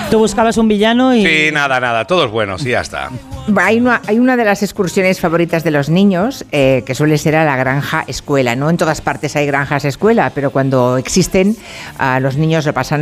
Tú buscabas un villano y... Sí, nada, todos buenos y ya está. Hay una de las excursiones favoritas de los niños que suele ser a la granja escuela. No en todas partes hay granjas escuela, pero cuando existen, los niños lo pasan